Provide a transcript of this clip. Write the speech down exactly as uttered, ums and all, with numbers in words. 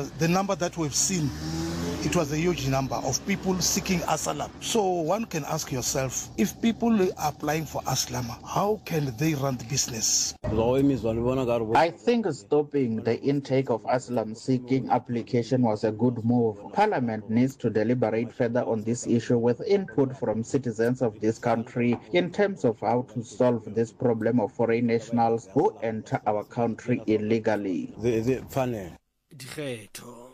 was the number that we've seen. It was a huge number of people seeking asylum. So one can ask yourself, if people are applying for asylum, how can they run the business? I think stopping the intake of asylum-seeking application was a good move. Parliament needs to deliberate further on this issue with input from citizens of this country in terms of how to solve this problem of foreign nationals who enter our country illegally. Dikgetho